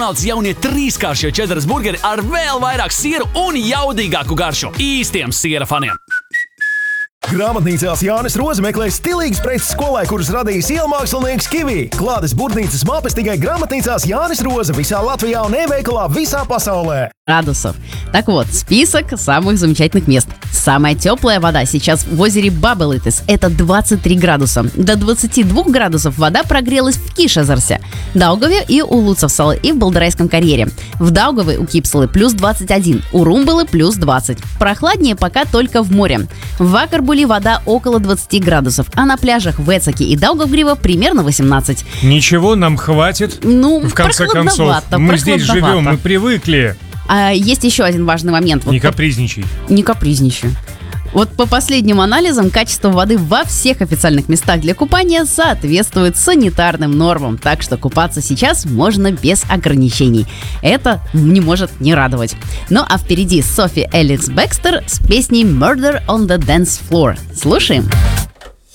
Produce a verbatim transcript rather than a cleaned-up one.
Jaunie trīskāršie čeddaras burgeri ar vēl vairāk siera un jaudīgāku garšu. Īstiem siera faniem. Grāmatnīcās Jānis Roze meklē stilīgas preces skolai, kuras radījis ielmākslinieks Kivī. Klātes burtnīcas mapes tikai Grāmatnīcās Jānis Roze visā Латвijā un e-veikalā visā pasaulē. Градусов. Так вот, список самых замечательных мест. Самая теплая вода сейчас в озере Бабелитис. Это двадцать три градуса. До двадцати двух градусов вода прогрелась в Кишезерсе, Даугаве и у Луцевсалы и в Балдерайском карьере. В Даугаве у Кипсалы плюс двадцать один, у Румбалы плюс двадцать. Прохладнее пока только в море. В Акарбуле вода около двадцати градусов, а на пляжах в Эцаке и Даугавгрива примерно восемнадцать. Ничего, нам хватит. Ну, в конце концов, мы здесь живем, мы привыкли. А есть еще один важный момент. Не вот капризничай. По... Не капризничай. Вот по последним анализам, качество воды во всех официальных местах для купания соответствует санитарным нормам, так что купаться сейчас можно без ограничений. Это не может не радовать. Ну а впереди Софи Элис Бекстер с песней «Murder on the Dance Floor». Слушаем.